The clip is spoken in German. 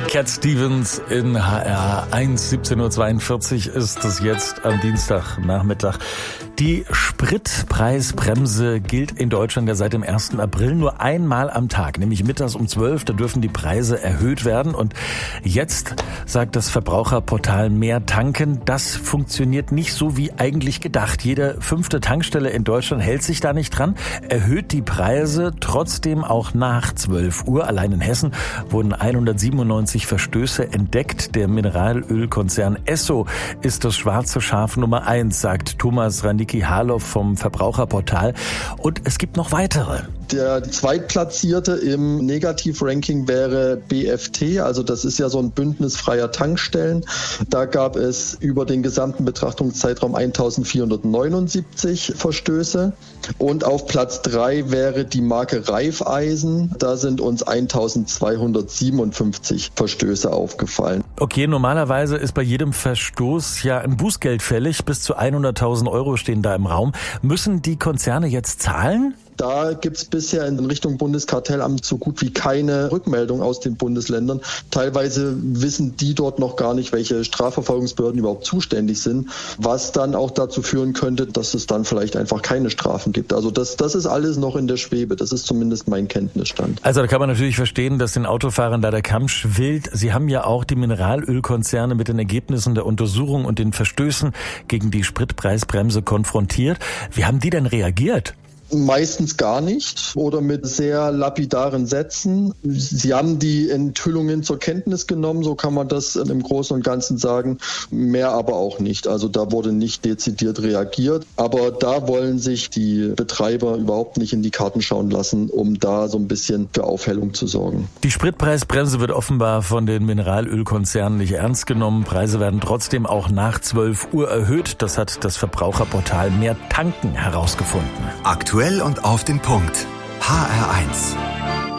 Cat Stevens in HR1, 17:42 Uhr ist es jetzt am Dienstagnachmittag. Die Spritpreisbremse gilt in Deutschland ja seit dem 1. April nur einmal am Tag, nämlich mittags um 12. Da dürfen die Preise erhöht werden. Und jetzt sagt das Verbraucherportal Mehr tanken, das funktioniert nicht so wie eigentlich gedacht. Jede 5. Tankstelle in Deutschland hält sich da nicht dran, erhöht die Preise trotzdem auch nach 12 Uhr. Allein in Hessen wurden 197 Verstöße entdeckt. Der Mineralölkonzern Esso ist das schwarze Schaf Nummer 1, sagt Thomas Randicki-Harloff vom Verbraucherportal. Und es gibt noch weitere. Der Zweitplatzierte im Negativranking wäre BFT, also das ist ja so ein Bündnis freier Tankstellen. Da gab es über den gesamten Betrachtungszeitraum 1479 Verstöße. Und auf Platz 3 wäre die Marke Raiffeisen. Da sind uns 1257 Verstöße aufgefallen. Okay, normalerweise ist bei jedem Verstoß ja ein Bußgeld fällig. Bis zu 100.000 € stehen da im Raum. Müssen die Konzerne jetzt zahlen? Da gibt's bisher in Richtung Bundeskartellamt so gut wie keine Rückmeldung aus den Bundesländern. Teilweise wissen die dort noch gar nicht, welche Strafverfolgungsbehörden überhaupt zuständig sind, was dann auch dazu führen könnte, dass es dann vielleicht einfach keine Strafen gibt. Also das ist alles noch in der Schwebe. Das ist zumindest mein Kenntnisstand. Also da kann man natürlich verstehen, dass den Autofahrern da der Kamm schwillt. Sie haben ja auch die Mineralölkonzerne mit den Ergebnissen der Untersuchung und den Verstößen gegen die Spritpreisbremse konfrontiert. Wie haben die denn reagiert? Meistens gar nicht oder mit sehr lapidaren Sätzen. Sie haben die Enthüllungen zur Kenntnis genommen, so kann man das im Großen und Ganzen sagen. Mehr aber auch nicht. Also da wurde nicht dezidiert reagiert. Aber da wollen sich die Betreiber überhaupt nicht in die Karten schauen lassen, um da so ein bisschen für Aufhellung zu sorgen. Die Spritpreisbremse wird offenbar von den Mineralölkonzernen nicht ernst genommen. Preise werden trotzdem auch nach 12 Uhr erhöht. Das hat das Verbraucherportal Mehr tanken herausgefunden. Aktuell und auf den Punkt. HR1.